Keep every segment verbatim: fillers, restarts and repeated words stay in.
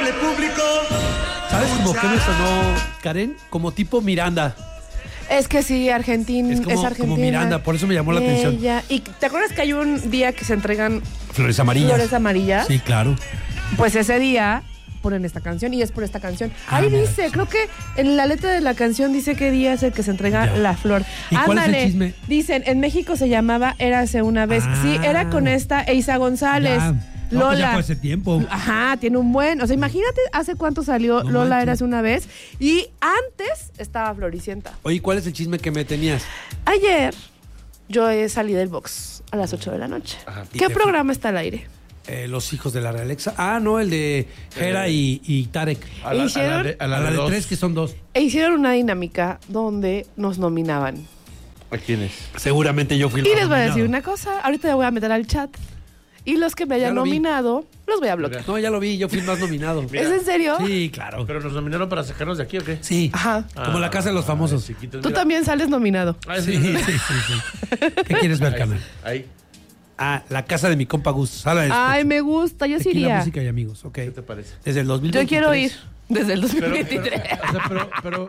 Ándale, público. ¿Sabes como que me sonó, Karen? Como tipo Miranda. Es que sí, Argentina Es es, como, Argentina. como Miranda, por eso me llamó la atención. Ella. ¿Y te acuerdas que hay un día que se entregan Flores amarillas. flores amarillas? Sí, claro. Pues ese día ponen esta canción y es por esta canción. Ah, Ahí mira. dice, creo que en la letra de la canción dice qué día es el que se entrega Ya. la flor. ¿Y cuál es el Ándale. chisme? Dicen, en México se llamaba Érase una vez. Ah. Sí, era con esta Eiza González. Ya. No, Lola. pues ya fue hace tiempo. Ajá, tiene un buen. O sea, imagínate hace cuánto salió No Lola manches. Érase una vez. Y antes estaba Floricienta. Oye, ¿cuál es el chisme que me tenías? Ayer yo eh, salí del box a las ocho de la noche. Ajá. ¿Y ¿Qué te programa está al aire? Eh, los hijos de la Realexa. Ah, no, el de Jera y, y Tarek. A la, a la de, a A la la de de dos. tres, que son dos. E hicieron una dinámica donde nos nominaban. ¿A quiénes? Seguramente yo fui el Y más les voy a nominado. decir una cosa. Ahorita me voy a meter al chat. Y los que me hayan lo vi. nominado, los voy a bloquear. No, ya lo vi, yo fui el más nominado. Mira. ¿Es en serio? Sí, claro. ¿Pero nos nominaron para sacarnos de aquí o qué? Sí. Ajá. Como la casa de los famosos. Ah, chiquitos, Tú mira. también sales nominado. Ah, Sí, sí, sí, sí, sí. ¿Qué quieres ver, Ahí, canal? ahí. Ah, la casa de mi compa Gus. Sala de Ay, me gusta. Yo sí Tequila, iría. música y amigos, ok. ¿Qué te parece? Desde el dos mil Yo veintitrés. quiero ir desde el Pero, pero, dos mil veintitrés. o sea, pero, pero,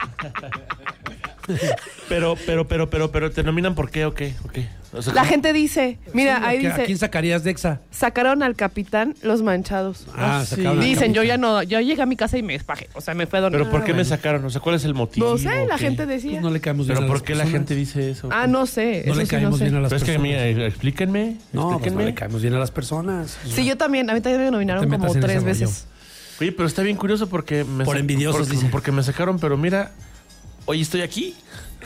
pero, pero, pero, pero, pero, ¿te nominan por qué o qué? ¿O qué? O sea, La ¿cómo? gente dice, mira, Sí, ahí ¿a qué- ¿A quién dice, sacarías de Exa? sacaron al capitán los manchados. Ah, sí. sacaron al Dicen, yo capitán. ya no, yo llegué a mi casa y me espajé. O sea, me fue a dormir. ¿Pero por qué me sacaron? O sea, ¿cuál es el motivo? No sé, la ¿O qué? gente decía. Pues no le caemos bien ¿Pero a por las qué la personas. gente dice eso? Ah, no sé. No eso le sí caemos no sé. bien a las Pero es que, personas. mira, explíquenme. No, pues no explíquenme. le caemos bien a las personas. Sí, yo también. A mí también me nominaron No te como metas en tres ese rollo. veces. Oye, pero está bien curioso porque me Por sa- envidiosos, porque, dice. porque me sacaron, pero mira, hoy estoy aquí.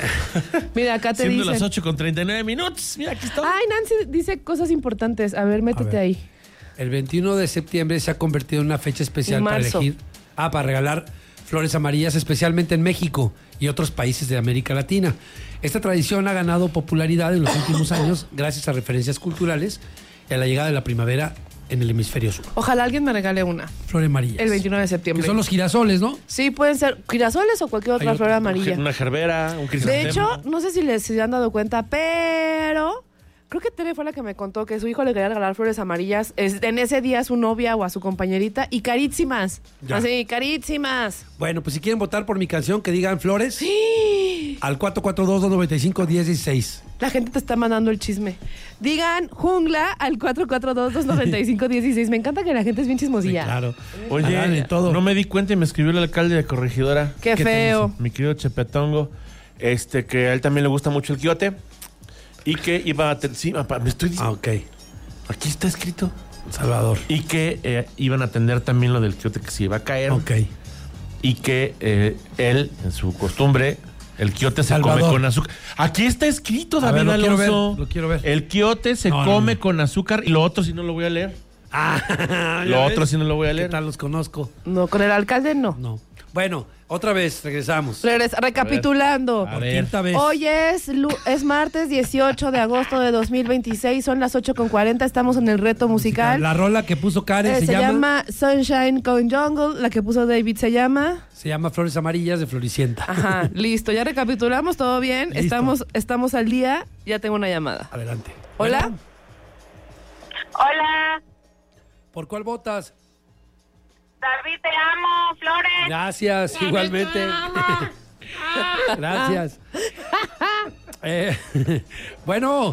Mira, acá te Siendo dicen. las ocho con treinta y nueve minutos. Mira, aquí estoy. Ay, Nancy dice cosas importantes. A ver, métete A ver. ahí. El veintiuno de septiembre se ha convertido en una fecha especial Y para marzo. elegir. Ah, para regalar flores amarillas, especialmente en México y otros países de América Latina. Esta tradición ha ganado popularidad en los últimos años gracias a referencias culturales y a la llegada de la primavera en el hemisferio sur. Ojalá alguien me regale una. Flores amarillas. El veintinueve de septiembre. Que son los girasoles, ¿no? Sí, pueden ser girasoles o cualquier otra Hay flor otro, amarilla. Una gerbera, un De crisantemo. hecho, no sé si les se han dado cuenta, pero creo que Tere fue la que me contó que su hijo le quería regalar flores amarillas es- en ese día a su novia o a su compañerita y carísimas. Ya. Así, carísimas. Bueno, pues si quieren votar por mi canción, que digan flores Sí. al cuatro cuatro dos, dos nueve cinco, uno cero uno seis. La gente te está mandando el chisme. Digan jungla al cuatro cuatro dos, dos nueve cinco, uno seis. Me encanta que la gente es bien chismosilla. Claro. Oye, Hagan de todo. no me di cuenta y me escribió el alcalde de Corregidora, Qué ¿Qué feo. mi querido Chepetongo, este, que a él también le gusta mucho el quiote y que iba a... ten- Sí, papá, me estoy Ah, diciendo... ok. Aquí está escrito. Salvador. Y que eh, iban a atender también lo del quiote que se iba a caer. Ok. Y que eh, él, en su costumbre, el quiote se Salvador. come con azúcar. Aquí está escrito, A David ver, lo quiero Alonso. ver, lo quiero ver. El quiote se No, no, come no. con azúcar y lo otro sí no lo voy a leer. Ah, Lo ¿ya otro ves? sí no lo voy a ¿Qué leer. tal los conozco? No, con el alcalde no. No. Bueno, otra vez, regresamos. Regresa- recapitulando. A Por ver. quinta vez. Hoy es, lu- es martes dieciocho de agosto de dos mil veintiséis, son las ocho con cuarenta, estamos en el reto musical. La rola que puso Karen Eh, se, se llama, llama Sunshine con Jungle, la que puso David se llama... se llama Flores Amarillas de Floricienta. Ajá, listo, ya recapitulamos, todo bien, Listo. estamos, estamos al día, ya tengo una llamada. Adelante. Hola. Bueno, Hola, ¿por cuál votas? David, te amo, Flores. Gracias, igualmente. Gracias. Eh, bueno,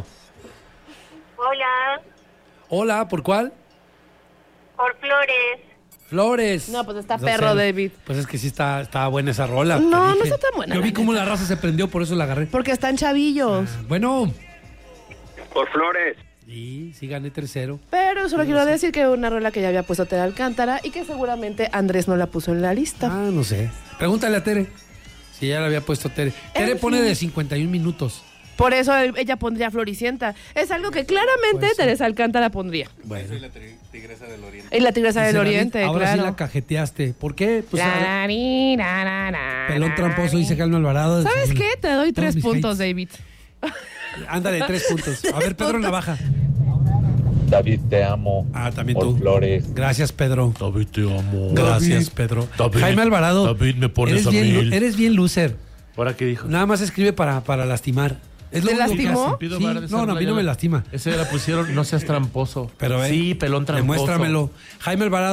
Hola, hola, ¿por cuál? por Flores. Flores. No, pues está No perro, sé. David. Pues es que sí está, está buena esa rola. No, te no dije. está tan buena, Yo la vi cómo neta. la raza se prendió, por eso la agarré. Porque están chavillos. Bueno, Por Flores. y sí gané tercero. Pero solo quiero decir que una rola que ya había puesto Tere Alcántara y que seguramente Andrés no la puso en la lista. Ah, no sé. Pregúntale a Tere. Si ya la había puesto Tere. Tere En pone fin. de cincuenta y un minutos. Por eso él- ella pondría Floricienta. Es algo que claramente Pues sí. Teresa Alcántara pondría. Bueno. Y la Tigresa Dice del David, Oriente, ahora sí claro. la cajeteaste. ¿Por qué? Pues La, ahora- la, ni, na, na, na, pelón na, tramposo, ni. dice Calma Alvarado. ¿Sabes Sí. qué? Te doy Todos tres mis puntos, hates. David. Ándale, tres puntos. A ver, Pedro puntos. Navaja. David, te amo. Ah, también por tú. Flores. Gracias, Pedro. David, te amo. Gracias, Pedro. David, Jaime Alvarado. David, me pones eres a bien, mil. Eres bien loser. ¿Ahora qué dijo? Nada más escribe para, para lastimar. Es lo ¿Te único que lastimó? hace. Pido Sí, bar de no, no, a mí Sarla, no ya me la- lastima. Ese ya la pusieron, no seas tramposo. Pero eh, sí, pelón tramposo. Demuéstramelo. Jaime Alvarado,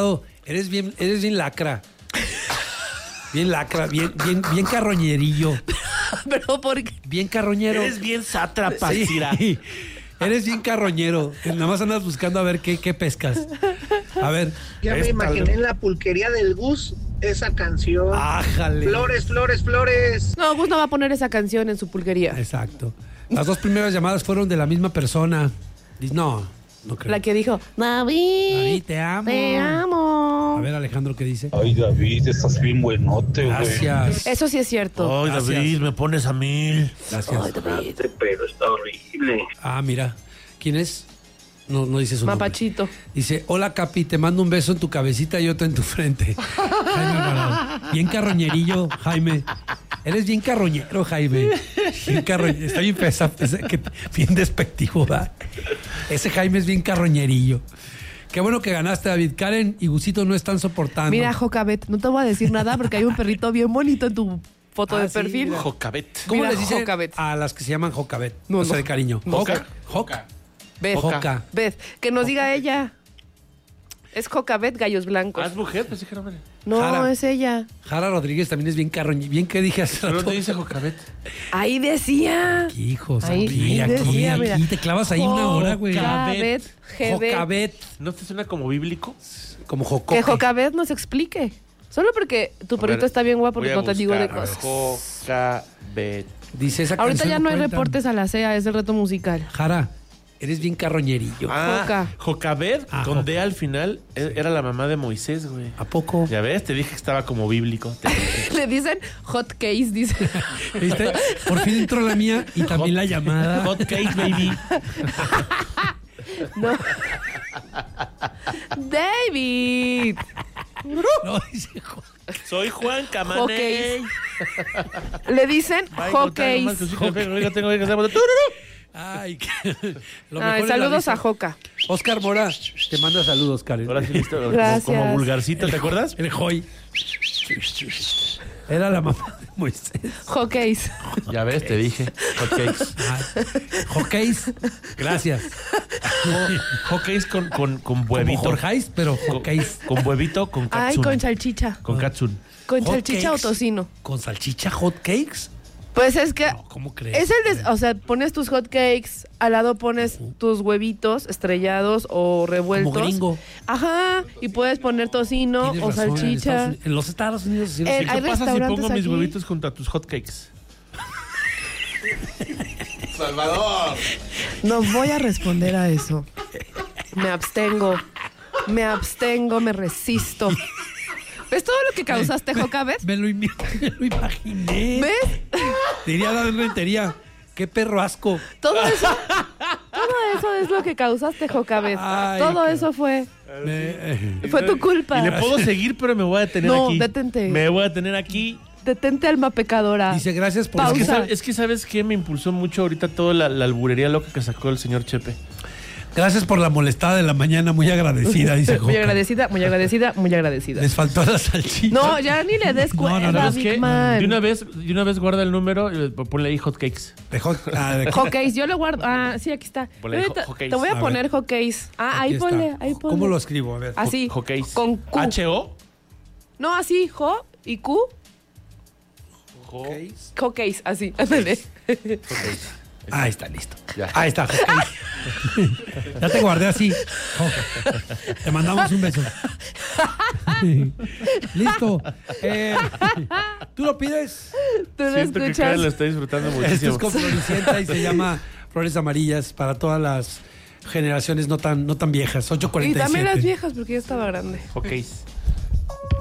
Eres bien, eres bien lacra. Bien lacra, bien, bien, bien carroñerillo. Pero ¿por qué? Bien carroñero. Eres bien sátrapa, Sí. Cira. Eres bien carroñero. Nada más andas buscando a ver qué, qué pescas. A ver. Ya me Esta- imaginé en la pulquería del Gus esa canción. Ájale. Flores, flores, flores. No, Gus no va a poner esa canción en su pulquería. Exacto. Las dos primeras llamadas fueron de la misma persona. Dice, no, no creo. La que dijo, David, David, te amo. te amo. A ver, Alejandro, ¿qué dice? Ay, David, estás bien buenote, güey. Gracias. Eso sí es cierto. Ay, Gracias. David, me pones a mil. Gracias. Pero está horrible. Ah, mira. ¿Quién es? No, no dice su nombre. Mapachito. Dice, hola Capi, te mando un beso en tu cabecita y otro en tu frente. Jaime Alvarado. Bien carroñerillo, Jaime. Eres bien carroñero, Jaime. Bien carroñero. Está bien pesa, pesa- que- bien despectivo, ¿verdad? Ese Jaime es bien carroñerillo. Qué bueno que ganaste, David. Karen y Gusito no están soportando. Mira, Jocabet, no te voy a decir nada porque hay un perrito bien bonito en tu foto Ah, de sí, perfil. mira. Jocabet. ¿Cómo Mira, les dicen Jocabet. a las que se llaman Jocabet? No, o sea, no. de cariño. Joca. Joca. Beth, Joca. Beth, que nos diga ella. Es Jocabet Gallos Blancos. Ah, es mujer, pensé que era hombre. No, Jara. es ella. Jara Rodríguez también es bien carroñero. Bien que dije hace Pero rato. te dice Jocabet. Ahí decía. Hijos, Ahí- aquí, ahí aquí, decía, aquí. mira. Te clavas ahí una hora, güey. Jocabet, G B. Jocabet. ¿No te suena como bíblico? Como jocoque. Que Jocabet nos explique. Solo porque tu perrito A ver, está bien guapo, voy a no te digo de buscar. cosas. Jocabet. Dice esa Ahorita canción ya no hay cuenta. reportes a la C E A, es el reto musical. Jara, eres bien carroñerillo. Ah, Joca. Jocabet, Ah, con Joca. D al final, e- era la mamá de Moisés, güey. ¿A poco? Ya ves, te dije que estaba como bíblico. Te dije. Le dicen hot case, dice. ¿Viste? Por fin entró la mía y también la llamada. Hot cake, baby. No. David. No, dice jo- Soy Juan Camané. Hockeys. Le dicen hot case. Ay, que- lo Ay, mejor es la saludos risa. a Joca. Oscar Mora, te manda saludos, Karen. Ahora sí listo. Como, Gracias. como vulgarcito, ¿te acuerdas? El Joy. Era la mamá de Moisés. Hot case. Ya ves, te dije. Hot cakes. Ay, Hockeys. Gracias. Hot cakes con, con, con Como huevito. Jorgeis, pero Con, Hockeys. con huevito, con Ay, katsun. con salchicha. Con katsun. Con Hot salchicha cakes. o tocino. ¿Con salchicha hot cakes? Pues es que No, ¿cómo crees? es el de, o sea, pones tus hot cakes, al lado pones tus huevitos estrellados o revueltos. Como gringo. Ajá, y puedes poner tocino Tienes o razón, en salchicha. Estados Unidos- En los Estados Unidos sí lo Eh, sé. ¿Qué hay pasa si restaurantes pongo mis aquí. huevitos junto a tus hot cakes? No voy a responder a eso. Me abstengo. Me abstengo, me resisto. ¿Ves todo lo que causaste, Jocabet? Me lo, imi- me lo imaginé. ¿Ves? Diría David Rentería. Qué perro asco. Todo eso. Todo eso es lo que causaste, Jocabet. Ay, Todo qué- eso fue. Me- eh, Fue tu culpa. Y le puedo seguir, pero me voy a detener No, aquí. detente. Me voy a detener aquí. Detente, alma pecadora. dice, gracias por... Pausa. Es que, sabe- es que sabes qué me impulsó mucho ahorita toda la, la alburería loca que sacó el señor Chepe. Gracias por la molestada de la mañana. Muy agradecida, dice Muy Joca. agradecida, muy agradecida, muy agradecida. Les faltó la salchicha. No, ya ni le des No, no, cuenta, no, ¿Sabes Big qué? Man. De una vez, de una vez guarda el número y ponle ahí hot cakes. De hot- ah, de- Hockeys, yo lo guardo. Ah, sí, aquí está. Ponle ahí Ahorita ho- hockeys. te voy a, A poner ver. hockeys. Ah, aquí ahí está. ponle, ahí ponle. ¿Cómo lo escribo? A ver. Así. Hot cakes. Con Q. H O. No, así, jo y Q. Hockeys. Hockeys, así. Ándale. Ahí está, listo. Ya. Ahí está, hockeys. Ya te guardé así. Jo- Te mandamos un beso. Listo. Eh, ¿Tú lo pides? Tú lo Siento que escuchas. Karen lo está disfrutando Esto muchísimo. es con Floricienta y se llama Flores Amarillas para todas las generaciones no tan, no tan viejas. ocho Y cuarenta y siete. también las viejas, porque yo estaba grande. Hot cakes.